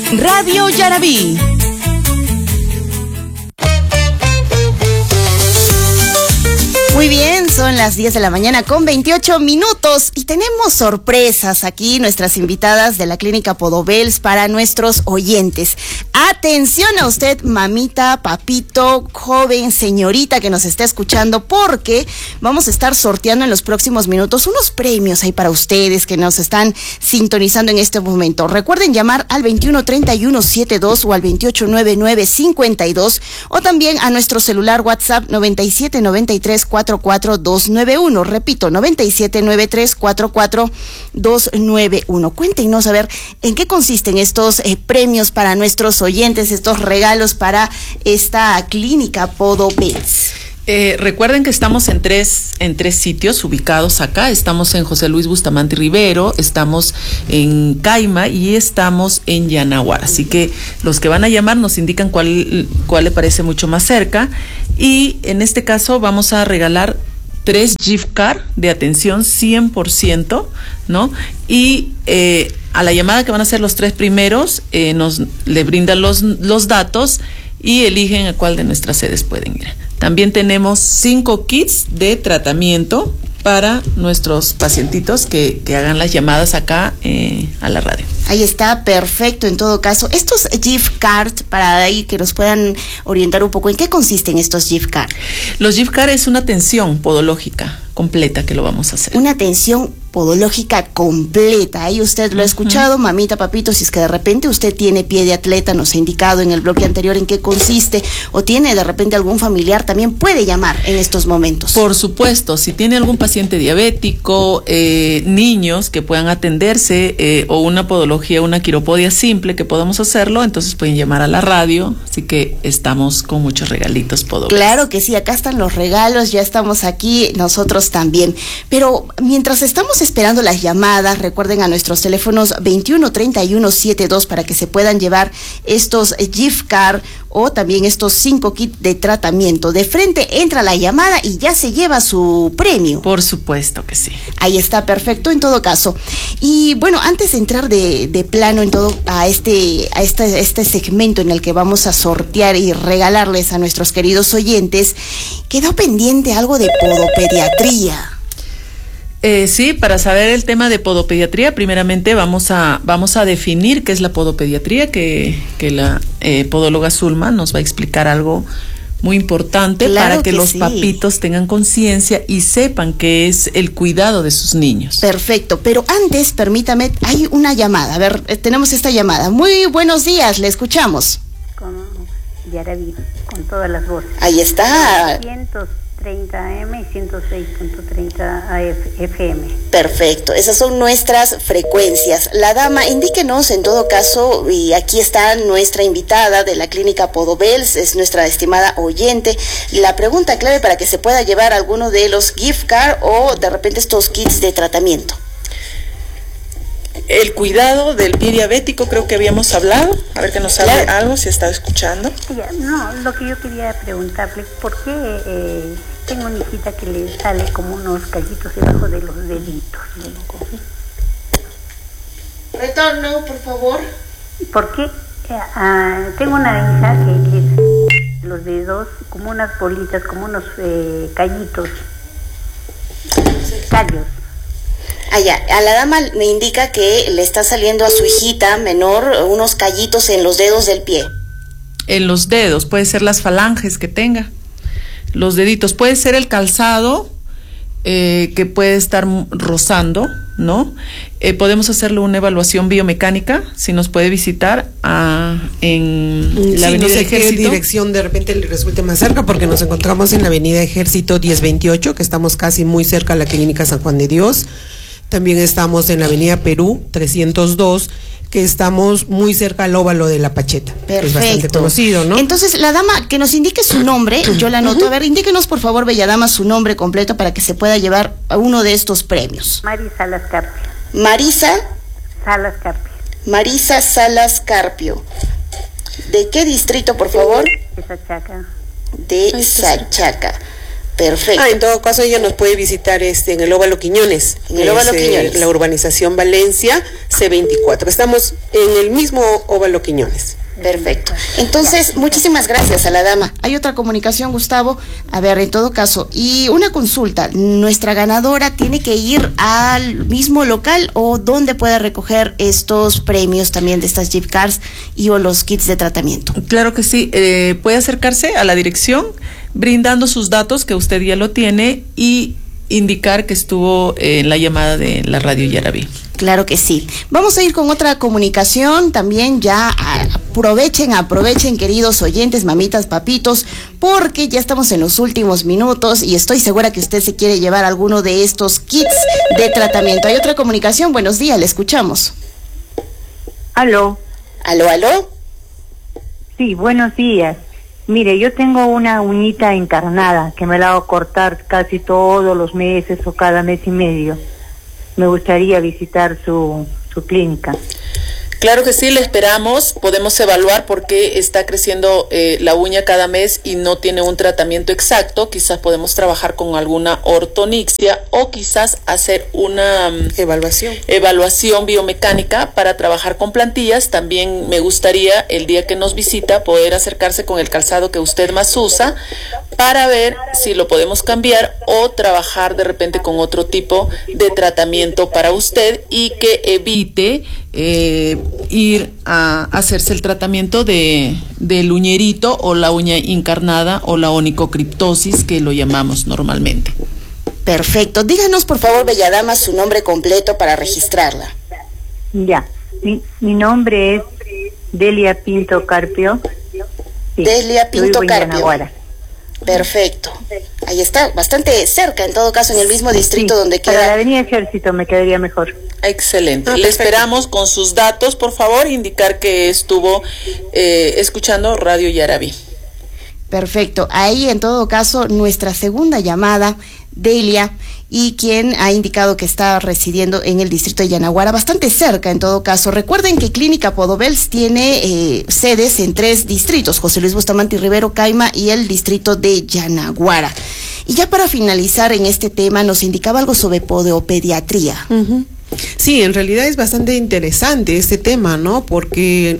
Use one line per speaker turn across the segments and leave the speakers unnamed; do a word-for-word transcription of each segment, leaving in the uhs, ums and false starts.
Radio Yarabí. Muy bien, son las diez de la mañana con veintiocho minutos y tenemos sorpresas aquí, nuestras invitadas de la Clínica Podobels para nuestros oyentes. Atención a usted, mamita, papito, joven, señorita que nos está escuchando, porque vamos a estar sorteando en los próximos minutos unos premios ahí para ustedes que nos están sintonizando en este momento. Recuerden llamar al veintiuno treinta y uno setenta y dos o al veintiocho noventa y nueve cincuenta y dos o también a nuestro celular WhatsApp noventa y siete noventa y tres cuarenta y cuatro doscientos noventa y uno, repito, noventa y siete noventa y tres cuarenta y cuatro doscientos noventa y uno. Cuéntenos a ver en qué consisten estos eh, premios para nuestros oyentes, estos regalos para esta Clínica Podobels.
Eh, recuerden que estamos en tres, en tres sitios ubicados acá. Estamos en José Luis Bustamante Rivero, estamos en Caima y estamos en Yanaguara. Así que los que van a llamar nos indican cuál, cuál le parece mucho más cerca. Y en este caso vamos a regalar tres gift card de atención cien por ciento, ¿no? Y eh, a la llamada que van a hacer los tres primeros, eh, nos le brindan los, los datos y eligen a cuál de nuestras sedes pueden ir. También tenemos cinco kits de tratamiento para nuestros pacientitos que, que hagan las llamadas acá eh, a la radio.
Ahí está, perfecto. En todo caso, estos gift cards, para ahí que nos puedan orientar un poco, ¿en qué consisten estos gift cards?
Los gift cards es una atención podológica completa que lo vamos a hacer.
Una atención podológica completa. Ahí usted lo ha escuchado, uh-huh. Mamita, papito, si es que de repente usted tiene pie de atleta, nos ha indicado en el bloque anterior en qué consiste, o tiene de repente algún familiar, también puede llamar en estos momentos.
Por supuesto, si tiene algún paciente diabético, eh, niños que puedan atenderse, eh, o una podología, una quiropodia simple que podamos hacerlo, entonces pueden llamar a la radio, así que estamos con muchos regalitos Podobels.
Claro que sí, acá están los regalos, ya estamos aquí, nosotros también. Pero mientras estamos esperando las llamadas, recuerden a nuestros teléfonos veintiuno treinta y uno setenta y dos para que se puedan llevar estos gift card o también estos cinco kits de tratamiento. De frente entra la llamada y ya se lleva su premio.
Por supuesto que sí.
Ahí está, perfecto en todo caso. Y bueno, antes de entrar de, de plano en todo a este, a este, este segmento en el que vamos a sortear y regalarles a nuestros queridos oyentes, quedó pendiente algo de podopediatría.
Eh, sí, para saber el tema de podopediatría, primeramente vamos a vamos a definir qué es la podopediatría, que, que la eh, podóloga Zulma nos va a explicar algo muy importante, claro, para que, que los sí. papitos tengan conciencia y sepan qué es el cuidado de sus niños.
Perfecto, pero antes, permítame, hay una llamada. A ver, eh, tenemos esta llamada. Muy buenos días, le escuchamos.
Con Yarabí, con todas las voces.
Ahí está.
ciento treinta A M y ciento seis punto treinta F M.
Perfecto, esas son nuestras frecuencias. La dama, indíquenos en todo caso, y aquí está nuestra invitada de la Clínica Podobels, es nuestra estimada oyente, la pregunta clave para que se pueda llevar alguno de los gift card o de repente estos kits de tratamiento.
El cuidado del pie diabético, creo que habíamos hablado. A ver que nos hable claro. algo, si está escuchando.
Ya, no, lo que yo quería preguntarle, ¿por qué eh, tengo una hijita que le sale como unos callitos debajo de los deditos?
Retorno, por favor.
¿Por qué? Eh, uh, tengo una hija que le los dedos como unas bolitas, como unos eh, callitos, callos.
Allá, a la dama me indica que le está saliendo a su hijita menor unos callitos en los dedos del pie.
En los dedos, puede ser las falanges que tenga, los deditos, puede ser el calzado eh, que puede estar rozando, ¿no? Eh, podemos hacerle una evaluación biomecánica, si nos puede visitar a, en
sí,
la Avenida
no sé
Ejército.
Qué dirección de repente le resulte más cerca, porque nos encontramos en la Avenida Ejército diez veintiocho, que estamos casi muy cerca a la Clínica San Juan de Dios. También estamos en la Avenida Perú trescientos dos, que estamos muy cerca al óvalo de La Pacheta.
Perfecto.
Que es bastante conocido, ¿no?
Entonces, la dama, que nos indique su nombre, yo la anoto. Uh-huh. A ver, indíquenos, por favor, bella dama, su nombre completo para que se pueda llevar a uno de estos premios.
Marisa Salas Carpio.
Marisa
Salas Carpio.
Marisa Salas Carpio. ¿De qué distrito, por favor?
De Sachaca.
De Sachaca. Perfecto.
Ah, en todo caso ella nos puede visitar este en el Óvalo Quiñones.
En el Óvalo
es, eh,
Quiñones.
La urbanización Valencia C veinticuatro. Estamos en el mismo Óvalo Quiñones.
Perfecto. Entonces, muchísimas gracias a la dama. Hay otra comunicación, Gustavo. A ver, en todo caso, y una consulta. ¿Nuestra ganadora tiene que ir al mismo local o dónde puede recoger estos premios también de estas gift cards y o los kits de tratamiento?
Claro que sí. Eh, puede acercarse a la dirección brindando sus datos, que usted ya lo tiene, y indicar que estuvo en la llamada de la radio Yaraví.
Claro que sí. Vamos a ir con otra comunicación también. Ya aprovechen, aprovechen, queridos oyentes, mamitas, papitos, porque ya estamos en los últimos minutos y estoy segura que usted se quiere llevar alguno de estos kits de tratamiento. Hay otra comunicación. Buenos días, le escuchamos.
Aló.
Aló, aló.
Sí, buenos días. Mire, yo tengo una uñita encarnada que me la hago cortar casi todos los meses o cada mes y medio. Me gustaría visitar su, su clínica.
Claro que sí, le esperamos. Podemos evaluar por qué está creciendo eh, la uña cada mes y no tiene un tratamiento exacto. Quizás podemos trabajar con alguna ortonixia o quizás hacer una um,
Evaluación.
evaluación biomecánica para trabajar con plantillas. También me gustaría, el día que nos visita, poder acercarse con el calzado que usted más usa para ver si lo podemos cambiar o trabajar de repente con otro tipo de tratamiento para usted y que evite eh, ir a hacerse el tratamiento de del uñerito o la uña encarnada o la onicocriptosis, que lo llamamos normalmente.
Perfecto. Díganos, por favor, bella dama, su nombre completo para registrarla.
Ya, mi, mi nombre es Delia Pinto Carpio. Sí,
Delia Pinto
yo vivo en
Carpio.
Yanaguara.
Perfecto. Ahí está, bastante cerca, en todo caso, en el mismo distrito
Sí,
donde
para la
queda.
Avenida Ejército me quedaría mejor.
Excelente.
Ah,
Le
perfecto.
esperamos con sus datos, por favor, indicar que estuvo eh, escuchando Radio Yaraví.
Perfecto. Ahí, en todo caso, nuestra segunda llamada, Delia, y quien ha indicado que está residiendo en el distrito de Yanaguara, bastante cerca, en todo caso. Recuerden que Clínica Podovels tiene eh, sedes en tres distritos: José Luis Bustamante y Rivero, Caima, y el distrito de Yanaguara. Y ya para finalizar en este tema, nos indicaba algo sobre podopediatría.
Uh-huh. Sí, en realidad es bastante interesante este tema, ¿no? Porque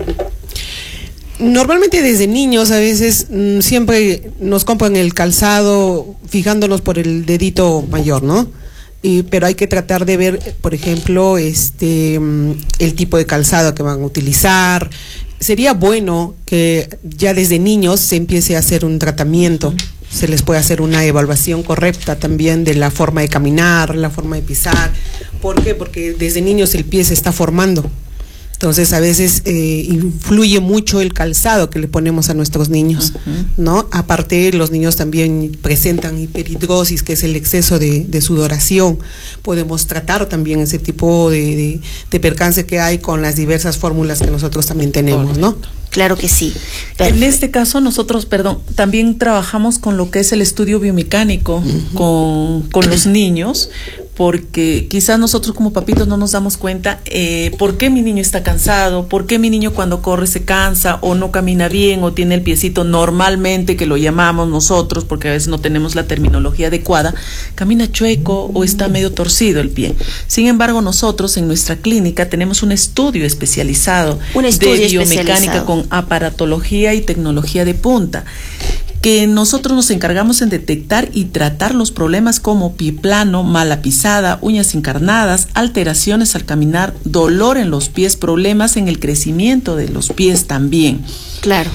normalmente desde niños a veces mmm, siempre nos compran el calzado fijándonos por el dedito mayor, ¿no? Y, pero hay que tratar de ver, por ejemplo, este mmm, el tipo de calzado que van a utilizar. Sería bueno que ya desde niños se empiece a hacer un tratamiento. Se les puede hacer una evaluación correcta también de la forma de caminar, la forma de pisar. ¿Por qué? Porque desde niños el pie se está formando. Entonces a veces eh, influye mucho el calzado que le ponemos a nuestros niños, uh-huh. ¿no? Aparte, los niños también presentan hiperhidrosis, que es el exceso de, de sudoración. Podemos tratar también ese tipo de, de, de percance que hay con las diversas fórmulas que nosotros también tenemos, ¿no?
Claro que sí.
Perfecto. En este caso nosotros, perdón, también trabajamos con lo que es el estudio biomecánico, uh-huh. con, con los niños, porque quizás nosotros como papitos no nos damos cuenta eh, por qué mi niño está cansado, por qué mi niño cuando corre se cansa o no camina bien o tiene el piecito normalmente, que lo llamamos nosotros porque a veces no tenemos la terminología adecuada, camina chueco o está medio torcido el pie. Sin embargo, nosotros en nuestra clínica tenemos un estudio especializado
un estudio
de biomecánica
especializado.
con aparatología y tecnología de punta, que nosotros nos encargamos en detectar y tratar los problemas como pie plano, mala pisada, uñas encarnadas, alteraciones al caminar, dolor en los pies, problemas en el crecimiento de los pies también.
Claro.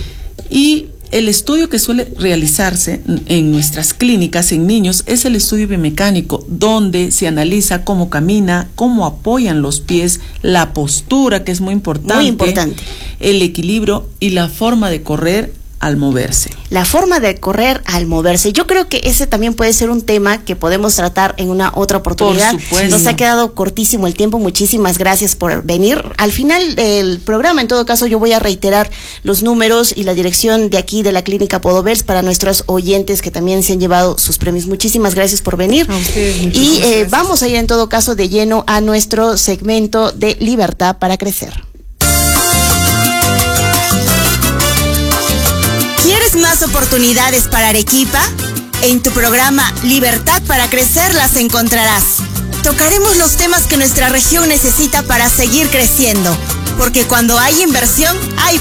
Y el estudio que suele realizarse en nuestras clínicas en niños es el estudio biomecánico, donde se analiza cómo camina, cómo apoyan los pies, la postura, que es muy importante,
muy importante,
el equilibrio y la forma de correr al moverse.
La forma de correr al moverse. Yo creo que ese también puede ser un tema que podemos tratar en una otra oportunidad.
Por supuesto.
Nos ha quedado cortísimo el tiempo. Muchísimas gracias por venir. Al final del programa, en todo caso, yo voy a reiterar los números y la dirección de aquí de la Clínica Podovels para nuestros oyentes que también se han llevado sus premios. Muchísimas gracias por venir.
A ustedes,
y eh, vamos a ir en todo caso de lleno a nuestro segmento de Libertad para Crecer. ¿Quieres más oportunidades para Arequipa? En tu programa Libertad para Crecer las encontrarás. Tocaremos los temas que nuestra región necesita para seguir creciendo, porque cuando hay inversión, hay